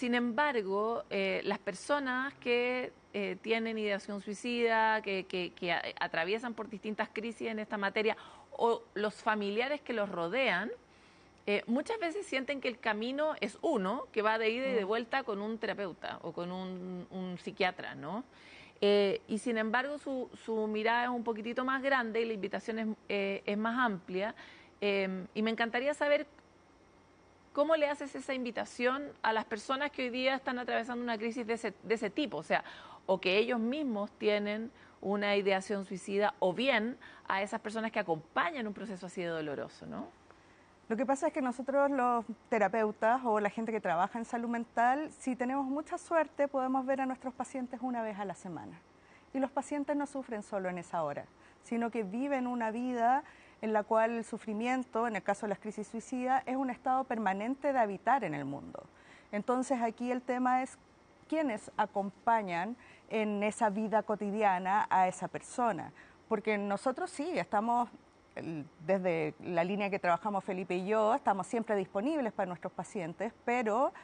Sin embargo, las personas que tienen ideación suicida, que atraviesan por distintas crisis en esta materia, o los familiares que los rodean, muchas veces sienten que el camino es uno, que va de ida y de vuelta con un terapeuta o con un psiquiatra, ¿no? Y sin embargo su mirada es un poquitito más grande y la invitación es más amplia. Y me encantaría saber cómo le haces esa invitación a las personas que hoy día están atravesando una crisis de ese tipo, o sea, o que ellos mismos tienen una ideación suicida, o bien a esas personas que acompañan un proceso así de doloroso, ¿no? Lo que pasa es que nosotros los terapeutas o la gente que trabaja en salud mental, si tenemos mucha suerte, podemos ver a nuestros pacientes una vez a la semana. Y los pacientes no sufren solo en esa hora, sino que viven una vida en la cual el sufrimiento, en el caso de las crisis suicidas, es un estado permanente de habitar en el mundo. Entonces aquí el tema es quiénes acompañan en esa vida cotidiana a esa persona. Porque nosotros sí, estamos desde la línea que trabajamos Felipe y yo, estamos siempre disponibles para nuestros pacientes, pero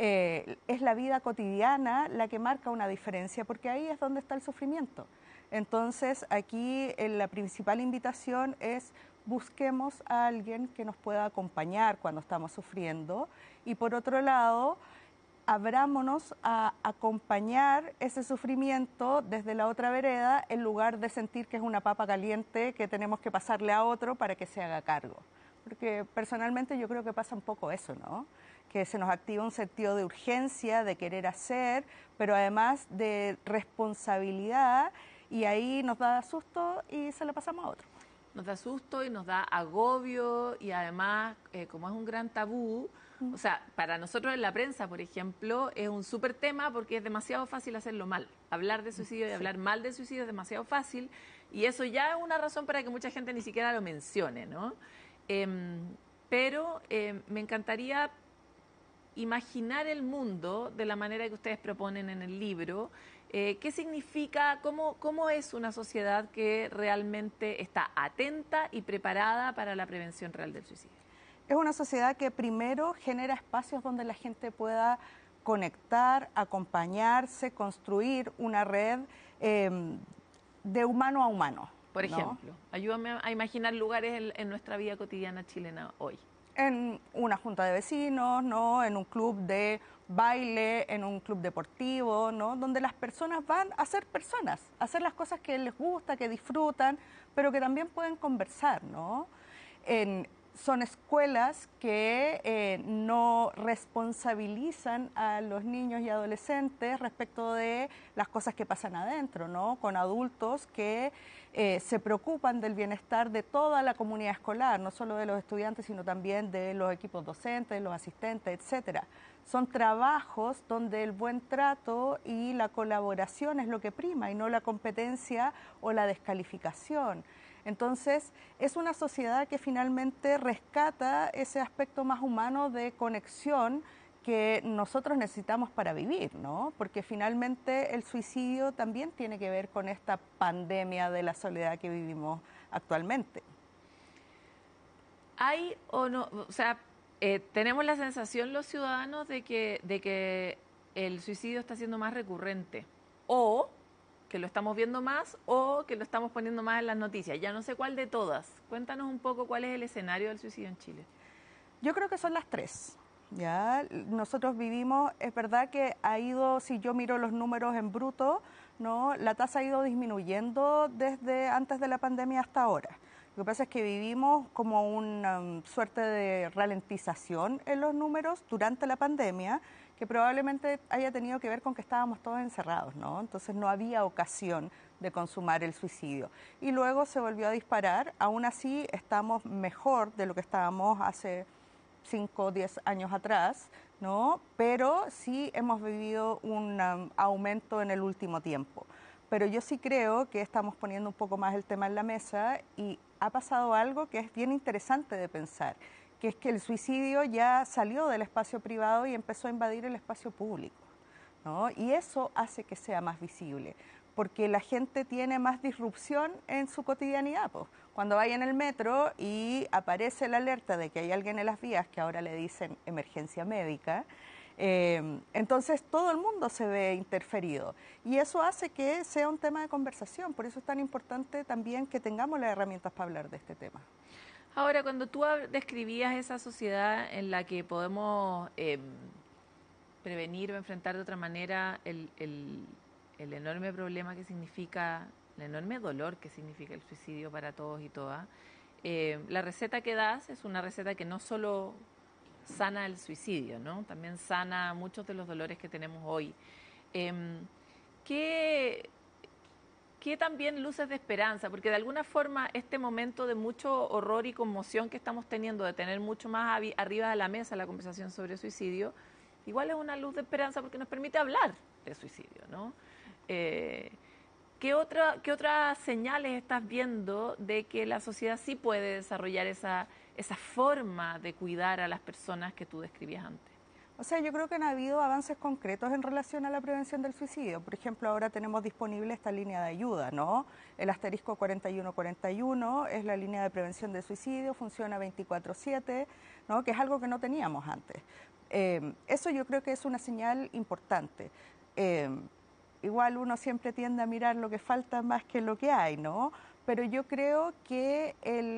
es la vida cotidiana la que marca una diferencia, porque ahí es donde está el sufrimiento. Entonces, aquí la principal invitación es busquemos a alguien que nos pueda acompañar cuando estamos sufriendo y por otro lado, abrámonos a acompañar ese sufrimiento desde la otra vereda en lugar de sentir que es una papa caliente que tenemos que pasarle a otro para que se haga cargo. Porque personalmente yo creo que pasa un poco eso, ¿no? Que se nos activa un sentido de urgencia, de querer hacer, pero además de responsabilidad y ahí nos da susto y se la pasamos a otro. Nos da susto y nos da agobio y además, como es un gran tabú, o sea, para nosotros en la prensa, por ejemplo, es un súper tema porque es demasiado fácil hacerlo mal. Hablar de suicidio y hablar mal de suicidio es demasiado fácil y eso ya es una razón para que mucha gente ni siquiera lo mencione, ¿no? Pero me encantaría imaginar el mundo de la manera que ustedes proponen en el libro. ¿Qué significa, cómo es una sociedad que realmente está atenta y preparada para la prevención real del suicidio? Es una sociedad que primero genera espacios donde la gente pueda conectar, acompañarse, construir una red de humano a humano. Por ¿No? ejemplo, ayúdame a imaginar lugares en nuestra vida cotidiana chilena hoy. En una junta de vecinos, ¿no? En un club de baile, en un club deportivo, ¿no? Donde las personas van a ser personas, a hacer las cosas que les gusta, que disfrutan, pero que también pueden conversar, ¿no? Son escuelas que no responsabilizan a los niños y adolescentes respecto de las cosas que pasan adentro, ¿no? Con adultos que se preocupan del bienestar de toda la comunidad escolar, no solo de los estudiantes, sino también de los equipos docentes, de los asistentes, etcétera. Son trabajos donde el buen trato y la colaboración es lo que prima y no la competencia o la descalificación. Entonces, es una sociedad que finalmente rescata ese aspecto más humano de conexión que nosotros necesitamos para vivir, ¿no? Porque finalmente el suicidio también tiene que ver con esta pandemia de la soledad que vivimos actualmente. ¿Hay o no, o sea, tenemos la sensación los ciudadanos de que el suicidio está siendo más recurrente? O que lo estamos viendo más o que lo estamos poniendo más en las noticias. Ya no sé cuál de todas. Cuéntanos un poco cuál es el escenario del suicidio en Chile. Yo creo que son las tres. Ya, nosotros vivimos, es verdad que ha ido, si yo miro los números en bruto, ¿no? La tasa ha ido disminuyendo desde antes de la pandemia hasta ahora. Lo que pasa es que vivimos como una suerte de ralentización en los números durante la pandemia, que probablemente haya tenido que ver con que estábamos todos encerrados, ¿no? Entonces no había ocasión de consumar el suicidio. Y luego se volvió a disparar, aún así estamos mejor de lo que estábamos hace 5 o 10 años atrás, ¿no? Pero sí hemos vivido un aumento en el último tiempo. Pero yo sí creo que estamos poniendo un poco más el tema en la mesa y ha pasado algo que es bien interesante de pensar, que es que el suicidio ya salió del espacio privado y empezó a invadir el espacio público, ¿no? Y eso hace que sea más visible, porque la gente tiene más disrupción en su cotidianidad, pues. Cuando vaya en el metro y aparece la alerta de que hay alguien en las vías, que ahora le dicen emergencia médica, Entonces todo el mundo se ve interferido y eso hace que sea un tema de conversación. Por eso es tan importante también que tengamos las herramientas para hablar de este tema. Ahora, cuando tú describías esa sociedad en la que podemos prevenir o enfrentar de otra manera el enorme problema que significa, el enorme dolor que significa el suicidio para todos y todas, la receta que das es una receta que no solo sana el suicidio, ¿no? También sana muchos de los dolores que tenemos hoy. ¿Qué también luces de esperanza? Porque de alguna forma este momento de mucho horror y conmoción que estamos teniendo, de tener mucho más arriba de la mesa la conversación sobre suicidio, igual es una luz de esperanza porque nos permite hablar de suicidio, ¿no? ¿Qué otras señales estás viendo de que la sociedad sí puede desarrollar esa forma de cuidar a las personas que tú describías antes? O sea, yo creo que han habido avances concretos en relación a la prevención del suicidio. Por ejemplo, ahora tenemos disponible esta línea de ayuda, ¿no? El asterisco 4141 es la línea de prevención del suicidio, funciona 24/7, ¿no? Que es algo que no teníamos antes. Eso yo creo que es una señal importante. Igual uno siempre tiende a mirar lo que falta más que lo que hay, ¿no? Pero yo creo que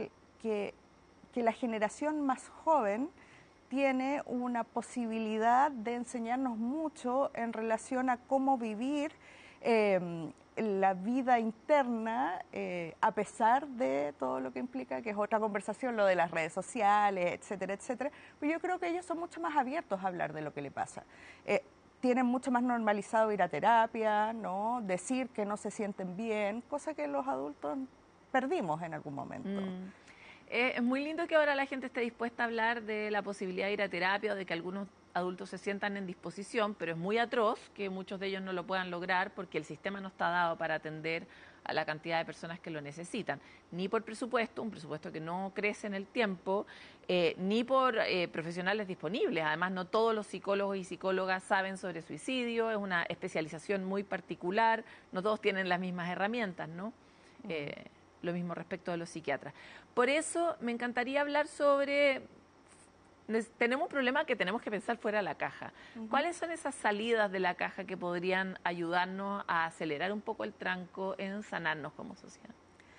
la generación más joven tiene una posibilidad de enseñarnos mucho en relación a cómo vivir la vida interna a pesar de todo lo que implica, que es otra conversación, lo de las redes sociales, etcétera, etcétera. Pero yo creo que ellos son mucho más abiertos a hablar de lo que le pasa. Tienen mucho más normalizado ir a terapia, ¿no? Decir que no se sienten bien, cosa que los adultos perdimos en algún momento. Es muy lindo que ahora la gente esté dispuesta a hablar de la posibilidad de ir a terapia o de que algunos adultos se sientan en disposición, pero es muy atroz que muchos de ellos no lo puedan lograr porque el sistema no está dado para atender a la cantidad de personas que lo necesitan, ni por presupuesto, un presupuesto que no crece en el tiempo, ni por profesionales disponibles. Además, no todos los psicólogos y psicólogas saben sobre suicidio, es una especialización muy particular, no todos tienen las mismas herramientas, ¿no? Lo mismo respecto de los psiquiatras. Por eso me encantaría hablar sobre, tenemos un problema que tenemos que pensar fuera de la caja. ¿Cuáles son esas salidas de la caja que podrían ayudarnos a acelerar un poco el tranco en sanarnos como sociedad?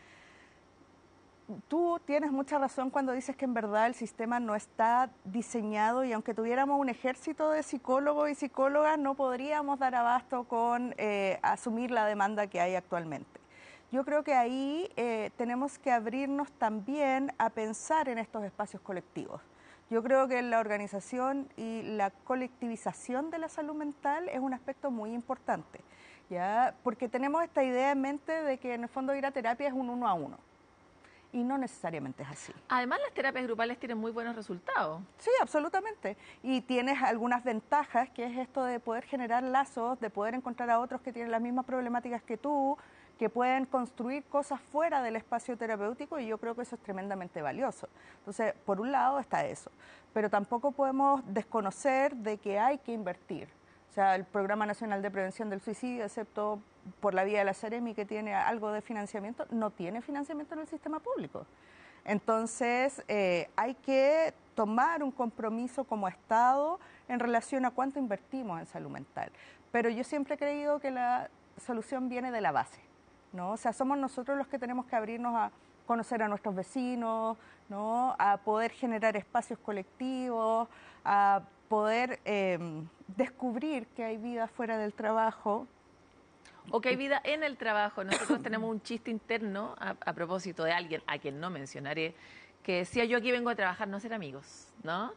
Tú tienes mucha razón cuando dices que en verdad el sistema no está diseñado y aunque tuviéramos un ejército de psicólogos y psicólogas no podríamos dar abasto con asumir la demanda que hay actualmente. Yo creo que ahí tenemos que abrirnos también a pensar en estos espacios colectivos. Yo creo que la organización y la colectivización de la salud mental es un aspecto muy importante, ¿ya? Porque tenemos esta idea en mente de que en el fondo ir a terapia es un 1 a 1. Y no necesariamente es así. Además, las terapias grupales tienen muy buenos resultados. Sí, absolutamente. Y tienes algunas ventajas, que es esto de poder generar lazos, de poder encontrar a otros que tienen las mismas problemáticas que tú, que pueden construir cosas fuera del espacio terapéutico y yo creo que eso es tremendamente valioso. Entonces, por un lado está eso, pero tampoco podemos desconocer de que hay que invertir. O sea, el Programa Nacional de Prevención del Suicidio, excepto por la vía de la Seremi, que tiene algo de financiamiento, no tiene financiamiento en el sistema público. Entonces, hay que tomar un compromiso como Estado en relación a cuánto invertimos en salud mental. Pero yo siempre he creído que la solución viene de la base, ¿no? O sea, somos nosotros los que tenemos que abrirnos a conocer a nuestros vecinos, ¿no? A poder generar espacios colectivos, a poder descubrir que hay vida fuera del trabajo. O que hay vida en el trabajo. Nosotros tenemos un chiste interno a propósito de alguien a quien no mencionaré, que decía: yo aquí vengo a trabajar, no a ser amigos, ¿no?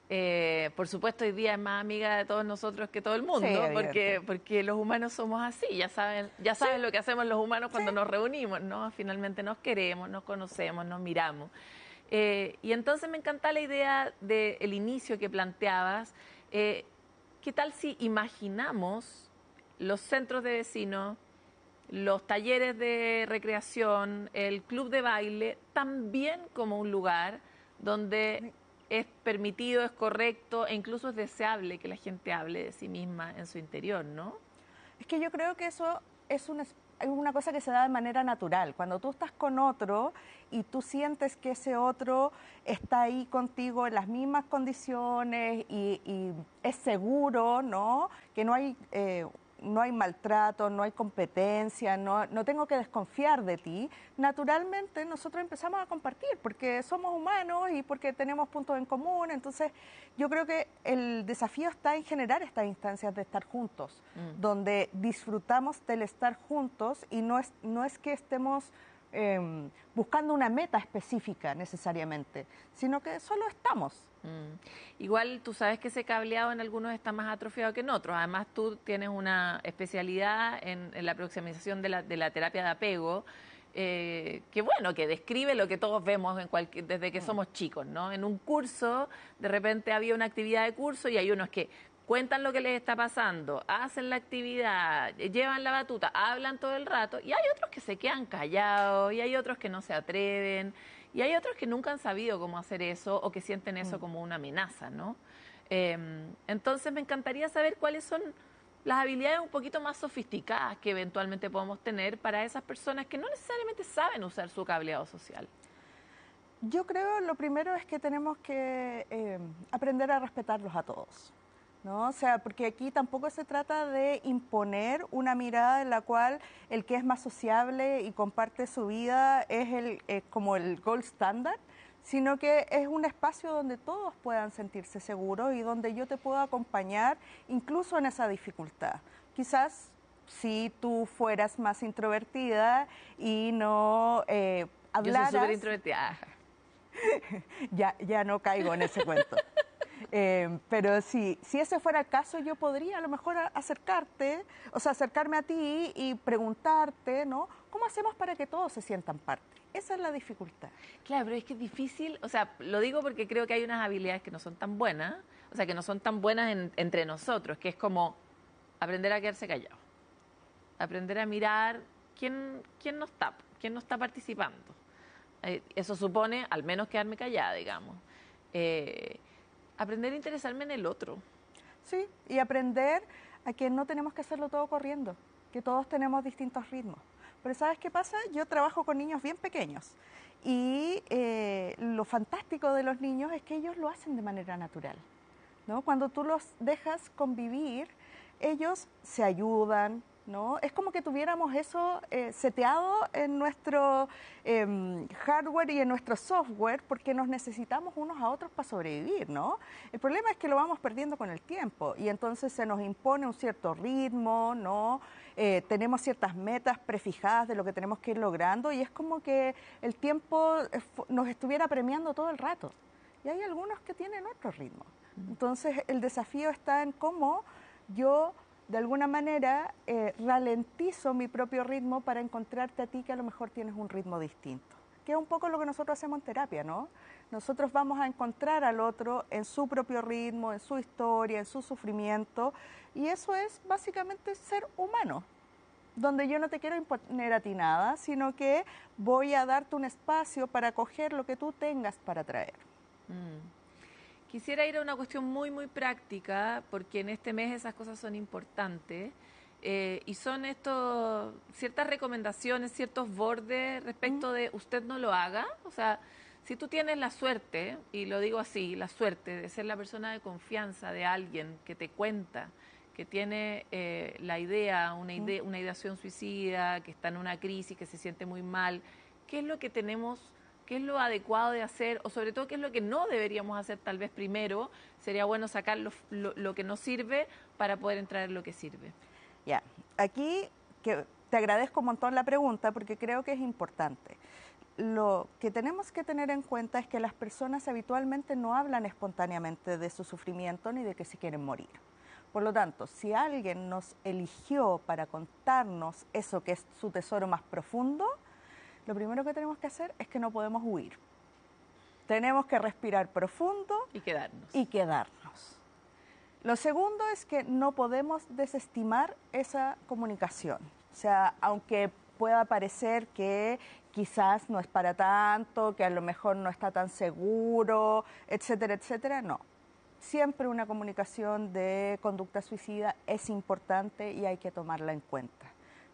Por supuesto, hoy día es más amiga de todos nosotros que todo el mundo, sí, porque los humanos somos así, ya saben sí, lo que hacemos los humanos cuando sí, nos reunimos, ¿no? Finalmente nos queremos, nos conocemos, nos miramos. Y entonces me encanta la idea del inicio que planteabas. ¿Qué tal si imaginamos los centros de vecinos, los talleres de recreación, el club de baile, también como un lugar donde es permitido, es correcto e incluso es deseable que la gente hable de sí misma en su interior, ¿no? Es que yo creo que eso es hay una cosa que se da de manera natural. Cuando tú estás con otro y tú sientes que ese otro está ahí contigo en las mismas condiciones y es seguro, ¿no? Que no hay maltrato, no hay competencia, no tengo que desconfiar de ti, naturalmente nosotros empezamos a compartir porque somos humanos y porque tenemos puntos en común. Entonces yo creo que el desafío está en generar estas instancias de estar juntos, donde disfrutamos del estar juntos y no es que estemos buscando una meta específica necesariamente, sino que solo estamos. Igual tú sabes que ese cableado en algunos está más atrofiado que en otros. Además tú tienes una especialidad en la aproximación de la terapia de apego, que bueno, que describe lo que todos vemos desde que somos chicos, ¿no? En un curso, de repente había una actividad de curso y hay unos que cuentan lo que les está pasando, hacen la actividad, llevan la batuta, hablan todo el rato, y hay otros que se quedan callados, y hay otros que no se atreven, y hay otros que nunca han sabido cómo hacer eso o que sienten eso como una amenaza, ¿no? Entonces me encantaría saber cuáles son las habilidades un poquito más sofisticadas que eventualmente podemos tener para esas personas que no necesariamente saben usar su cableado social. Yo creo lo primero es que tenemos que aprender a respetarlos a todos, ¿no? O sea, porque aquí tampoco se trata de imponer una mirada en la cual el que es más sociable y comparte su vida es como el gold standard, sino que es un espacio donde todos puedan sentirse seguros y donde yo te puedo acompañar incluso en esa dificultad. Quizás si tú fueras más introvertida y no hablaras... Yo soy súper introvertida. Ya no caigo en ese cuento. Pero si ese fuera el caso, yo podría a lo mejor acercarme a ti y preguntarte, ¿no? ¿Cómo hacemos para que todos se sientan parte? Esa es la dificultad. Claro, pero es que es difícil, o sea, lo digo porque creo que hay unas habilidades que no son tan buenas, o sea, que no son tan buenas entre nosotros, que es como aprender a quedarse callado, aprender a mirar quién no está participando. Eso supone al menos quedarme callada, digamos. Aprender a interesarme en el otro. Sí, y aprender a que no tenemos que hacerlo todo corriendo, que todos tenemos distintos ritmos. Pero ¿sabes qué pasa? Yo trabajo con niños bien pequeños y lo fantástico de los niños es que ellos lo hacen de manera natural, ¿no? Cuando tú los dejas convivir, ellos se ayudan, ¿no? Es como que tuviéramos eso seteado en nuestro hardware y en nuestro software porque nos necesitamos unos a otros para sobrevivir, ¿no? El problema es que lo vamos perdiendo con el tiempo y entonces se nos impone un cierto ritmo, ¿no? Tenemos ciertas metas prefijadas de lo que tenemos que ir logrando y es como que el tiempo nos estuviera premiando todo el rato. Y hay algunos que tienen otro ritmo. Entonces el desafío está en cómo yo de alguna manera ralentizo mi propio ritmo para encontrarte a ti que a lo mejor tienes un ritmo distinto, que es un poco lo que nosotros hacemos en terapia, ¿no? Nosotros vamos a encontrar al otro en su propio ritmo, en su historia, en su sufrimiento, y eso es básicamente ser humano, donde yo no te quiero imponer a ti nada, sino que voy a darte un espacio para acoger lo que tú tengas para traer. Quisiera ir a una cuestión muy, muy práctica, porque en este mes esas cosas son importantes, y son ciertas recomendaciones, ciertos bordes respecto de usted no lo haga. O sea, si tú tienes la suerte, y lo digo así, la suerte de ser la persona de confianza de alguien que te cuenta, que tiene una ideación suicida, que está en una crisis, que se siente muy mal, ¿qué es lo que tenemos? ¿Qué es lo adecuado de hacer? O sobre todo, ¿qué es lo que no deberíamos hacer tal vez primero? Sería bueno sacar lo que no sirve para poder entrar en lo que sirve. Ya, aquí te agradezco un montón la pregunta porque creo que es importante. Lo que tenemos que tener en cuenta es que las personas habitualmente no hablan espontáneamente de su sufrimiento ni de que se quieren morir. Por lo tanto, si alguien nos eligió para contarnos eso que es su tesoro más profundo, lo primero que tenemos que hacer es que no podemos huir. Tenemos que respirar profundo y quedarnos. Lo segundo es que no podemos desestimar esa comunicación. O sea, aunque pueda parecer que quizás no es para tanto, que a lo mejor no está tan seguro, etcétera, etcétera, no. Siempre una comunicación de conducta suicida es importante y hay que tomarla en cuenta.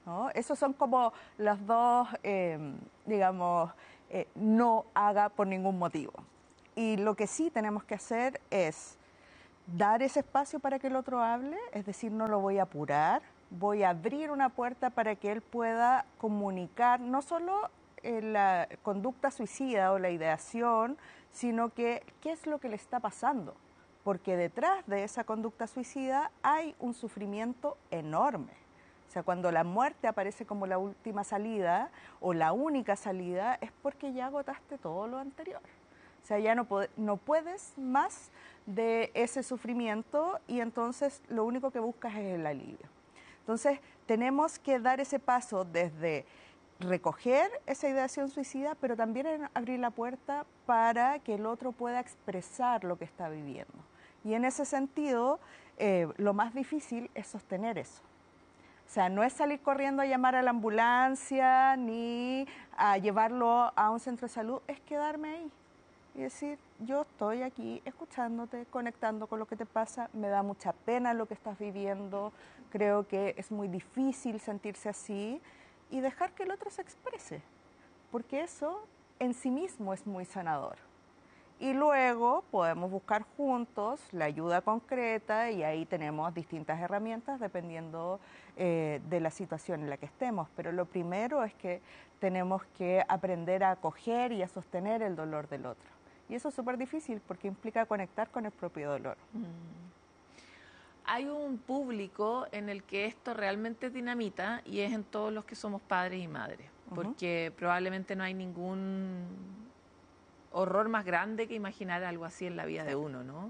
¿no? Esos son como los dos, digamos, no haga por ningún motivo. Y lo que sí tenemos que hacer es dar ese espacio para que el otro hable, es decir, no lo voy a apurar, voy a abrir una puerta para que él pueda comunicar no solo la conducta suicida o la ideación, sino que qué es lo que le está pasando, porque detrás de esa conducta suicida hay un sufrimiento enorme. O sea, cuando la muerte aparece como la última salida o la única salida, es porque ya agotaste todo lo anterior. O sea, ya no puedes más de ese sufrimiento y entonces lo único que buscas es el alivio. Entonces, tenemos que dar ese paso desde recoger esa ideación suicida, pero también abrir la puerta para que el otro pueda expresar lo que está viviendo. Y en ese sentido, lo más difícil es sostener eso. O sea, no es salir corriendo a llamar a la ambulancia ni a llevarlo a un centro de salud, es quedarme ahí y decir, yo estoy aquí escuchándote, conectando con lo que te pasa, me da mucha pena lo que estás viviendo, creo que es muy difícil sentirse así y dejar que el otro se exprese, porque eso en sí mismo es muy sanador. Y luego podemos buscar juntos la ayuda concreta y ahí tenemos distintas herramientas dependiendo de la situación en la que estemos. Pero lo primero es que tenemos que aprender a acoger y a sostener el dolor del otro. Y eso es súper difícil porque implica conectar con el propio dolor. Hay un público en el que esto realmente dinamita y es en todos los que somos padres y madres, porque probablemente no hay ningún horror más grande que imaginar algo así en la vida de uno, ¿no?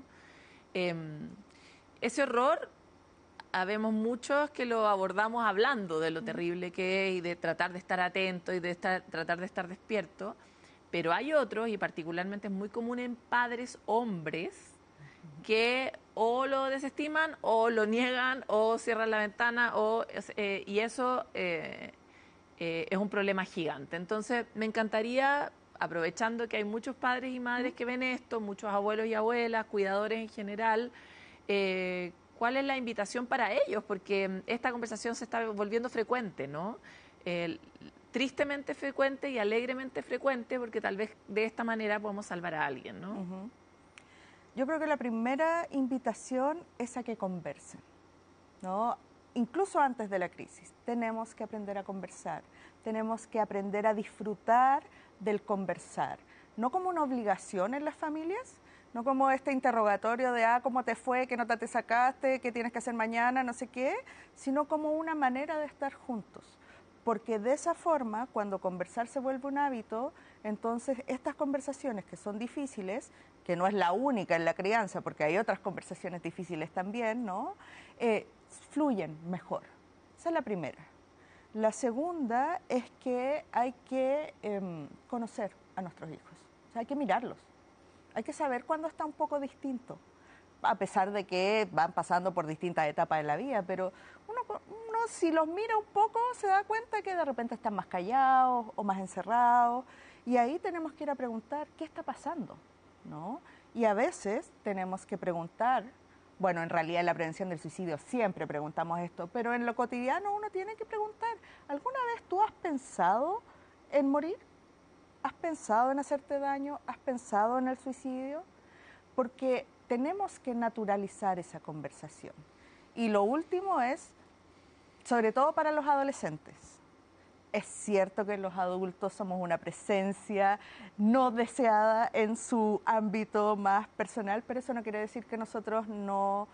Ese horror, habemos muchos que lo abordamos hablando de lo terrible que es y de tratar de estar atento y de tratar de estar despierto, pero hay otros, y particularmente es muy común en padres hombres, que o lo desestiman o lo niegan o cierran la ventana y eso es un problema gigante. Entonces, me encantaría, aprovechando que hay muchos padres y madres que ven esto, muchos abuelos y abuelas, cuidadores en general, ¿cuál es la invitación para ellos? Porque esta conversación se está volviendo frecuente, ¿no? Tristemente frecuente y alegremente frecuente, porque tal vez de esta manera podemos salvar a alguien, ¿no? Yo creo que la primera invitación es a que conversen, ¿no? Incluso antes de la crisis, tenemos que aprender a conversar, tenemos que aprender a disfrutar del conversar, no como una obligación en las familias, no como este interrogatorio de, ¿cómo te fue? ¿Qué nota te sacaste? ¿Qué tienes que hacer mañana? No sé qué, sino como una manera de estar juntos. Porque de esa forma, cuando conversar se vuelve un hábito, entonces estas conversaciones que son difíciles, que no es la única en la crianza, porque hay otras conversaciones difíciles también, ¿no? Fluyen mejor. Esa es la primera. La segunda es que hay que conocer a nuestros hijos, o sea, hay que mirarlos, hay que saber cuándo está un poco distinto, a pesar de que van pasando por distintas etapas de la vida, pero uno si los mira un poco se da cuenta que de repente están más callados o más encerrados y ahí tenemos que ir a preguntar qué está pasando, ¿no? Y a veces tenemos que preguntar, bueno, en realidad en la prevención del suicidio siempre preguntamos esto, pero en lo cotidiano uno tiene que preguntar, ¿alguna vez tú has pensado en morir? ¿Has pensado en hacerte daño? ¿Has pensado en el suicidio? Porque tenemos que naturalizar esa conversación. Y lo último es, sobre todo para los adolescentes, es cierto que los adultos somos una presencia no deseada en su ámbito más personal, pero eso no quiere decir que nosotros no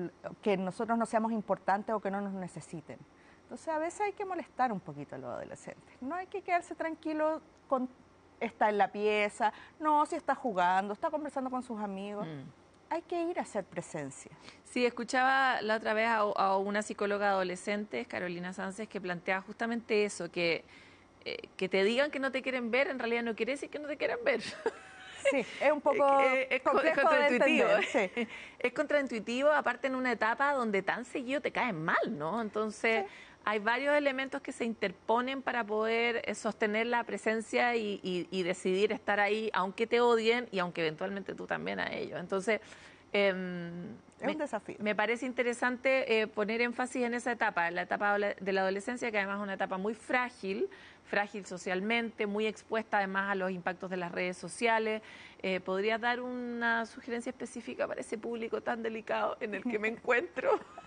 seamos importantes o que no nos necesiten. Entonces a veces hay que molestar un poquito a los adolescentes. No hay que quedarse tranquilo con está en la pieza, no, si está jugando, está conversando con sus amigos. Hay que ir a hacer presencia. Sí, escuchaba la otra vez a una psicóloga adolescente, Carolina Sánchez, que plantea justamente eso, que te digan que no te quieren ver, en realidad no quiere decir que no te quieran ver. Sí, es un poco es contraintuitivo. Sí. Es contraintuitivo, aparte en una etapa donde tan seguido te caen mal, ¿no? Entonces, hay varios elementos que se interponen para poder sostener la presencia y decidir estar ahí, aunque te odien y aunque eventualmente tú también a ellos. Entonces, Es un desafío. Me parece interesante poner énfasis en esa etapa, la etapa de la adolescencia, que además es una etapa muy frágil, frágil socialmente, muy expuesta además a los impactos de las redes sociales. ¿Podrías dar una sugerencia específica para ese público tan delicado en el que me encuentro?